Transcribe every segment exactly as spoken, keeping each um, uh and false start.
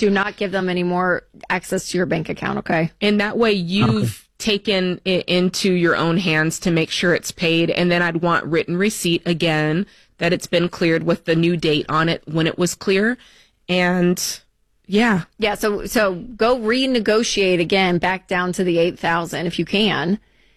Do not give them any more access to your bank account, okay? And that way you've okay. taken it into your own hands to make sure it's paid. And then I'd want written receipt again that it's been cleared with the new date on it when it was clear. And yeah. Yeah, so so go renegotiate again back down to the eight thousand if you can.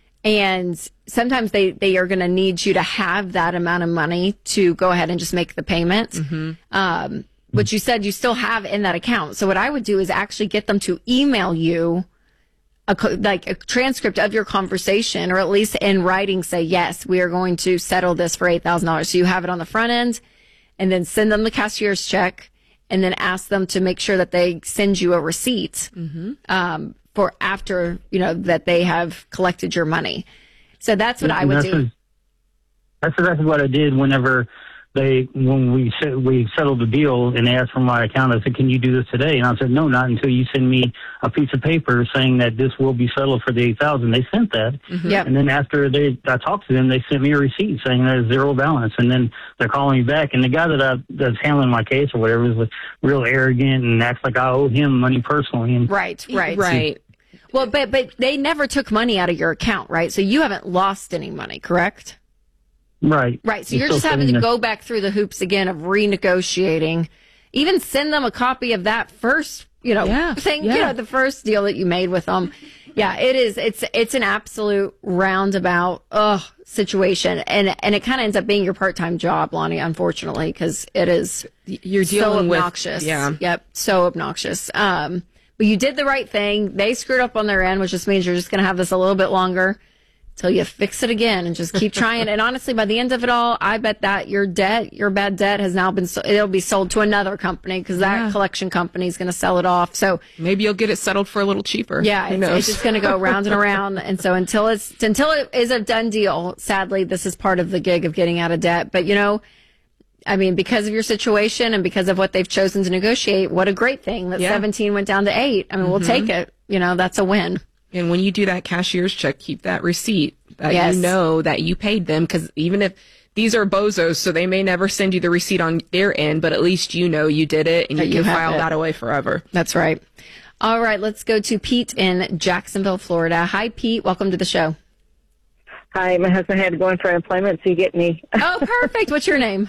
And sometimes they, they are going to need you to have that amount of money to go ahead and just make the payment. Mm-hmm. Um, which you said you still have in that account. So what I would do is actually get them to email you a, like a transcript of your conversation, or at least in writing say, yes, we are going to settle this for eight thousand dollars. So you have it on the front end, and then send them the cashier's check, and then ask them to make sure that they send you a receipt. Mm-hmm. Um, for after, you know, that they have collected your money. So that's what and I would that's do. A, that's exactly what I did whenever they, when we we settled the deal and they asked for my account. I said, can you do this today? And I said, no, not until you send me a piece of paper saying that this will be settled for the eight thousand dollars. They sent that. Mm-hmm. Yep. And then after they, I talked to them, they sent me a receipt saying there's zero balance. And then they're calling me back. And the guy that I, that's handling my case or whatever was real arrogant and acts like I owe him money personally. And right, right. Right. Well, but but they never took money out of your account, right? So you haven't lost any money, correct? Right. Right. So you're just having to go back through the hoops again of renegotiating. Even send them a copy of that first, you know, yeah, thing, yeah. you know, the first deal that you made with them. Yeah, it is. It's it's an absolute roundabout ugh, situation, and and it kind of ends up being your part time job, Lonnie. Unfortunately, because it is you're dealing so obnoxious. With, yeah. Yep. So obnoxious. Um. But you did the right thing. They screwed up on their end, which just means you're just going to have this a little bit longer till you fix it again and just keep trying. And honestly, by the end of it all, I bet that your debt, your bad debt has now been, it'll be sold to another company because that yeah. collection company is going to sell it off. So maybe you'll get it settled for a little cheaper. Yeah. It's, it's just going to go round and around. And so until it's, until it is a done deal, sadly, this is part of the gig of getting out of debt. But you know, I mean, because of your situation and because of what they've chosen to negotiate, what a great thing that yeah. seventeen went down to eight. I mean, mm-hmm. we'll take it. You know, that's a win. And when you do that cashier's check, keep that receipt that yes. you know that you paid them. Because even if these are bozos, so they may never send you the receipt on their end, but at least you know you did it and you, you can file it. that away forever. That's right. All right, let's go to Pete in Jacksonville, Florida. Hi, Pete. Welcome to the show. Hi, my husband had to go in for employment, so you get me. Oh, perfect. What's your name?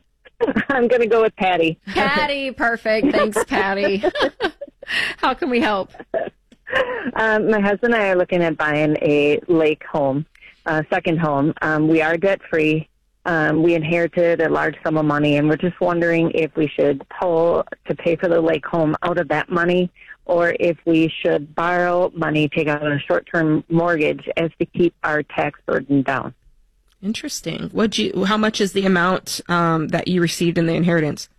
I'm going to go with Patty. Patty, perfect. Thanks, Patty. How can we help? Um, my husband and I are looking at buying a lake home, a second home. Um, we are debt-free. Um, we inherited a large sum of money, and we're just wondering if we should pull to pay for the lake home out of that money, or if we should borrow money, take out a short-term mortgage as to keep our tax burden down. Interesting. What you? How much is the amount um, that you received in the inheritance?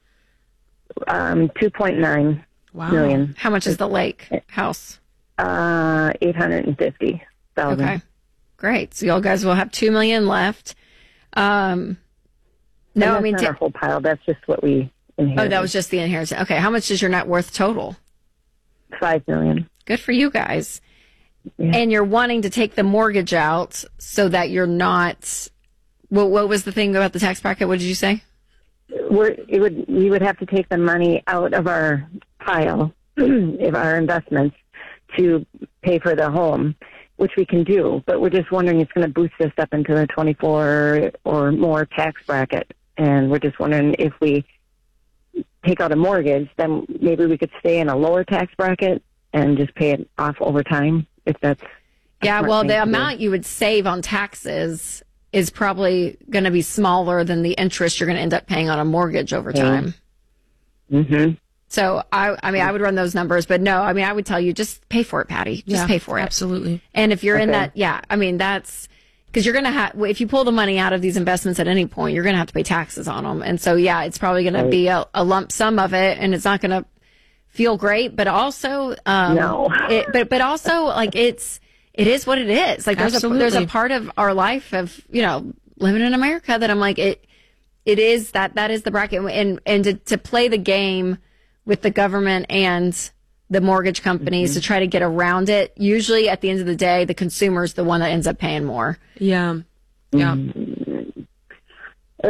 Um, two point nine wow. million. How much is the lake house? Uh, eight hundred and fifty thousand. Okay, great. So y'all guys will have two million left. Um, no, that's I mean not t- our whole pile. That's just what we inherited. Oh, that was just the inheritance. Okay, how much is your net worth total? Five million. Good for you guys. Yeah. And you're wanting to take the mortgage out so that you're not. What, what was the thing about the tax bracket? What did you say? We're, it would we would have to take the money out of our pile of our investments to pay for the home, which we can do. But we're just wondering, it's going to boost us up into the twenty-four or more tax bracket, and we're just wondering if we take out a mortgage, then maybe we could stay in a lower tax bracket and just pay it off over time. If that's yeah, well, the amount you would save on taxes is probably going to be smaller than the interest you're going to end up paying on a mortgage over time. Mm-hmm. So, I, I mean, I would run those numbers, but no, I mean, I would tell you, just pay for it, Patty. Just yeah, pay for it. Absolutely. And if you're okay. in that, yeah, I mean, that's because you're going to have, if you pull the money out of these investments at any point, you're going to have to pay taxes on them. And so, yeah, it's probably going right. to be a, a lump sum of it, and it's not going to feel great, but also, um, no. it, but, but also, like, it's, it is what it is. Like, there's Absolutely. a, there's a part of our life of, you know, living in America that I'm like, it, it is that, that is the bracket. And, and to, to play the game with the government and the mortgage companies mm-hmm. to try to get around it, usually at the end of the day, the consumer is the one that ends up paying more. Yeah. Yeah. Mm-hmm.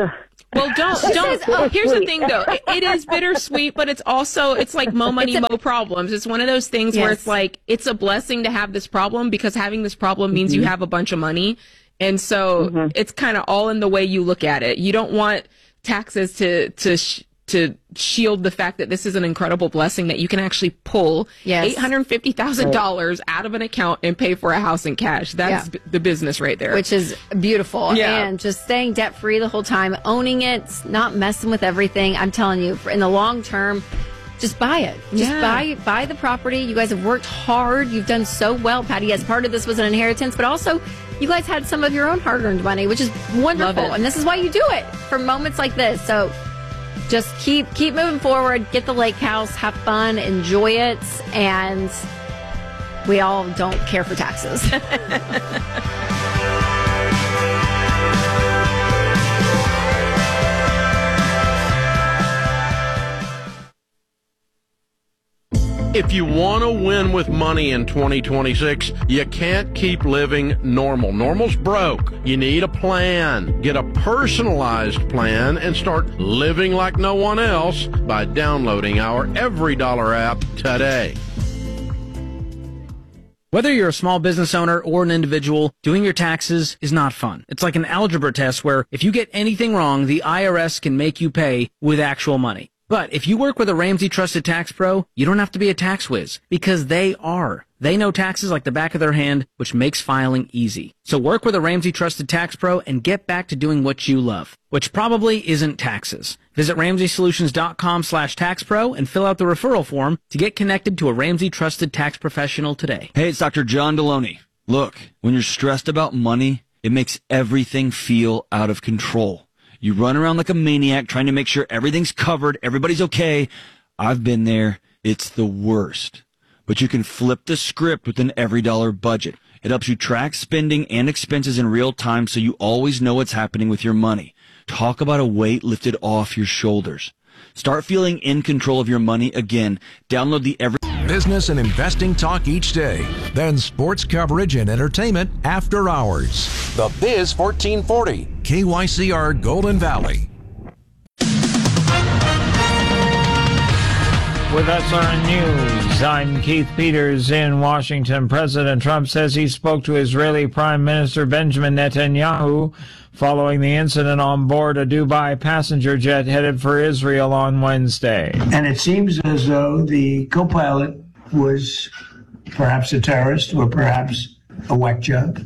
Well, don't don't. so Here's the sweet. thing, though. It, it is bittersweet, but it's also it's like mo money, It's a- mo problems. It's one of those things where Yes. it's like it's a blessing to have this problem because having this problem means you have a bunch of money, and so it's kind of all in the way you look at it. You don't want taxes to to sh to shield the fact that this is an incredible blessing that you can actually pull Yes. eight hundred fifty thousand dollars out of an account and pay for a house in cash. That's Yeah. b- the business right there. Which is beautiful. Yeah. And just staying debt free the whole time, owning it, not messing with everything. I'm telling you, for in the long term, just buy it. Just Yeah. buy buy the property. You guys have worked hard. You've done so well, Patty. Yes, part of this was an inheritance, but also you guys had some of your own hard earned money, which is wonderful. Love it. And this is why you do it for moments like this. So just keep keep moving forward. Get the lake house, have fun, enjoy it, and we all don't care for taxes. If you want to win with money in twenty twenty-six, you can't keep living normal. Normal's broke. You need a plan. Get a personalized plan and start living like no one else by downloading our Every Dollar app today. Whether you're a small business owner or an individual, doing your taxes is not fun. It's like an algebra test where if you get anything wrong, the I R S can make you pay with actual money. But if you work with a Ramsey Trusted Tax Pro, you don't have to be a tax whiz, because they are. They know taxes like the back of their hand, which makes filing easy. So work with a Ramsey Trusted Tax Pro and get back to doing what you love, which probably isn't taxes. Visit ramsey solutions dot com slash tax pro and fill out the referral form to get connected to a Ramsey Trusted Tax Professional today. Hey, it's Doctor John Deloney. Look, when you're stressed about money, it makes everything feel out of control. You run around like a maniac trying to make sure everything's covered, everybody's okay. I've been there. It's the worst. But you can flip the script with an Every Dollar budget. It helps you track spending and expenses in real time so you always know what's happening with your money. Talk about a weight lifted off your shoulders. Start feeling in control of your money again. Download the Every Business and investing talk each day. Then sports coverage and entertainment after hours. The Biz fourteen forty, K Y C R Golden Valley. With S R N News, I'm Keith Peters in Washington. President Trump says he spoke to Israeli Prime Minister Benjamin Netanyahu following the incident on board a Dubai passenger jet headed for Israel on Wednesday. And it seems as though the co-pilot was perhaps a terrorist or perhaps a whack job.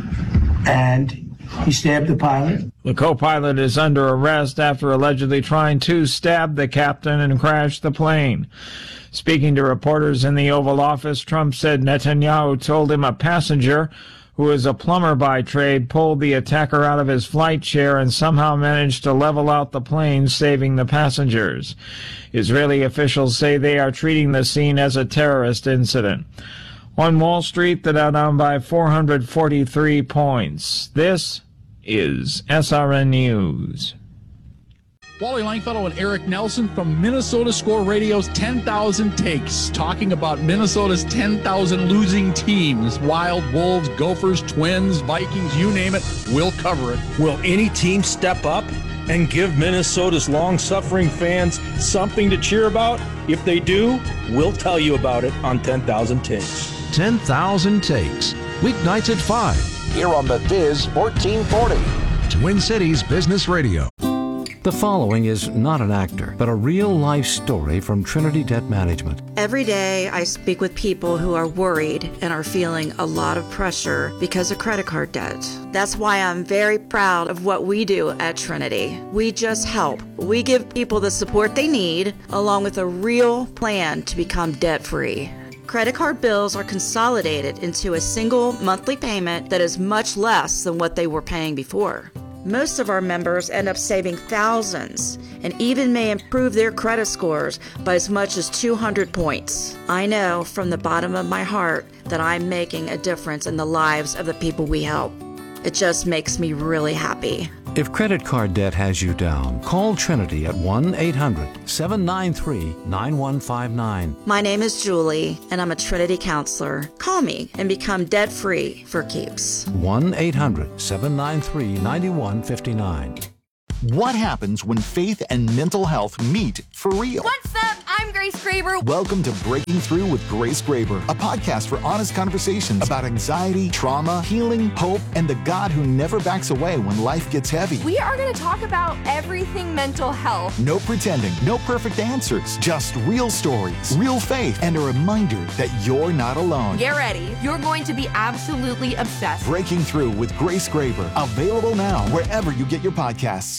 And he stabbed the pilot. The co-pilot is under arrest after allegedly trying to stab the captain and crash the plane. Speaking to reporters in the Oval Office, Trump said Netanyahu told him a passenger who is a plumber by trade pulled the attacker out of his flight chair and somehow managed to level out the plane, saving the passengers. Israeli officials say they are treating the scene as a terrorist incident. On Wall Street, the Dow down by four hundred forty-three points. This is S R N News. Wally Langfellow and Eric Nelson from Minnesota Score Radio's ten thousand Takes, talking about Minnesota's ten thousand losing teams. Wild, Wolves, Gophers, Twins, Vikings, you name it, we'll cover it. Will any team step up and give Minnesota's long-suffering fans something to cheer about? If they do, we'll tell you about it on ten thousand Takes. ten thousand Takes, weeknights at five, here on the Biz fourteen forty, Twin Cities Business Radio. The following is not an actor, but a real-life story from Trinity Debt Management. Every day I speak with people who are worried and are feeling a lot of pressure because of credit card debt. That's why I'm very proud of what we do at Trinity. We just help. We give people the support they need, along with a real plan to become debt-free. Credit card bills are consolidated into a single monthly payment that is much less than what they were paying before. Most of our members end up saving thousands and even may improve their credit scores by as much as two hundred points. I know from the bottom of my heart that I'm making a difference in the lives of the people we help. It just makes me really happy. If credit card debt has you down, call Trinity at one eight hundred seven nine three nine one five nine. My name is Julie, and I'm a Trinity counselor. Call me and become debt-free for keeps. one eight hundred seven nine three nine one five nine. What happens when faith and mental health meet for real? What's up? I'm Grace Graber. Welcome to Breaking Through with Grace Graber, a podcast for honest conversations about anxiety, trauma, healing, hope, and the God who never backs away when life gets heavy. We are going to talk about everything mental health. No pretending, no perfect answers, just real stories, real faith, and a reminder that you're not alone. Get ready. You're going to be absolutely obsessed. Breaking Through with Grace Graber, available now wherever you get your podcasts.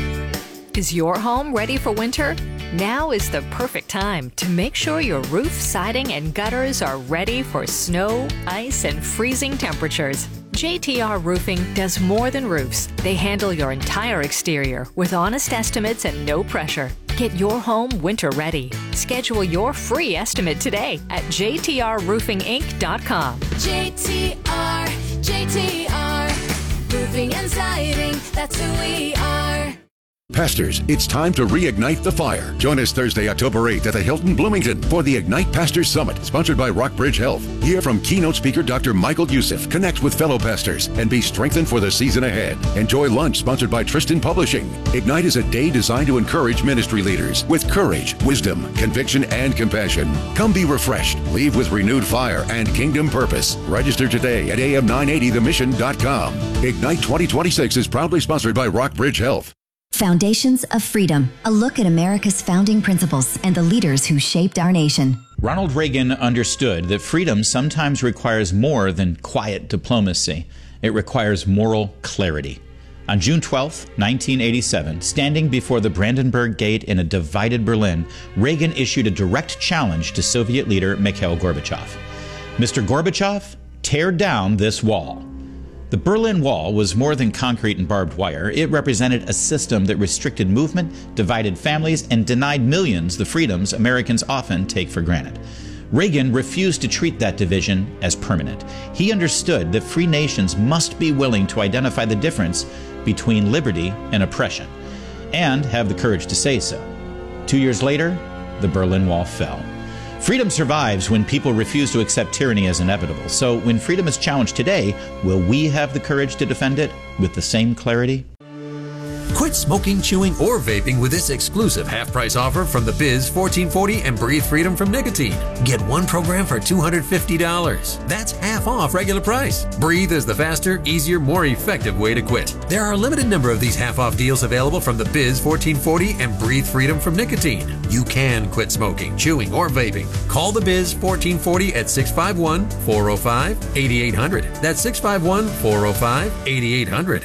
Is your home ready for winter? Now is the perfect time to make sure your roof, siding, and gutters are ready for snow, ice, and freezing temperatures. J T R Roofing does more than roofs. They handle your entire exterior with honest estimates and no pressure. Get your home winter ready. Schedule your free estimate today at j t r roofing inc dot com. J T R, J T R, roofing and siding, that's who we are. Pastors, it's time to reignite the fire. Join us Thursday, October eighth at the Hilton Bloomington for the Ignite Pastors Summit, sponsored by Rockbridge Health. Hear from keynote speaker Doctor Michael Youssef, connect with fellow pastors, and be strengthened for the season ahead. Enjoy lunch sponsored by Tristan Publishing. Ignite is a day designed to encourage ministry leaders with courage, wisdom, conviction, and compassion. Come be refreshed, leave with renewed fire and kingdom purpose. Register today at a m nine eighty the mission dot com. Ignite twenty twenty-six is proudly sponsored by Rockbridge Health. Foundations of Freedom, a look at America's founding principles and the leaders who shaped our nation. Ronald Reagan understood that freedom sometimes requires more than quiet diplomacy. It requires moral clarity. On June twelfth, nineteen eighty-seven, standing before the Brandenburg Gate in a divided Berlin, Reagan issued a direct challenge to Soviet leader Mikhail Gorbachev. Mister Gorbachev, tear down this wall. The Berlin Wall was more than concrete and barbed wire. It represented a system that restricted movement, divided families, and denied millions the freedoms Americans often take for granted. Reagan refused to treat that division as permanent. He understood that free nations must be willing to identify the difference between liberty and oppression, and have the courage to say so. Two years later, the Berlin Wall fell. Freedom survives when people refuse to accept tyranny as inevitable. So when freedom is challenged today, will we have the courage to defend it with the same clarity? Quit smoking, chewing, or vaping with this exclusive half-price offer from the Biz fourteen forty and Breathe Freedom from Nicotine. Get one program for two hundred fifty dollars. That's half off regular price. Breathe is the faster, easier, more effective way to quit. There are a limited number of these half-off deals available from the Biz fourteen forty and Breathe Freedom from Nicotine. You can quit smoking, chewing, or vaping. Call the Biz fourteen forty at six five one, four oh five, eight eight hundred. That's six five one, four oh five, eight eight hundred.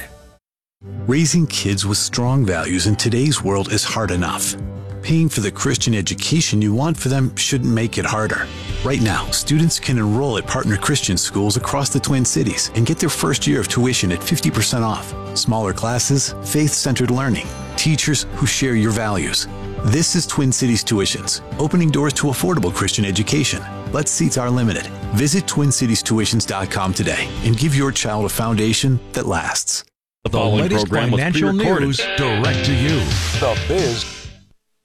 Raising kids with strong values in today's world is hard enough. Paying for the Christian education you want for them shouldn't make it harder. Right now, students can enroll at partner Christian schools across the Twin Cities and get their first year of tuition at fifty percent off. Smaller classes, faith-centered learning, teachers who share your values. This is Twin Cities Tuitions, opening doors to affordable Christian education. But seats are limited. Visit twin cities tuitions dot com today and give your child a foundation that lasts. The following program was pre-recorded. News direct to you. The Biz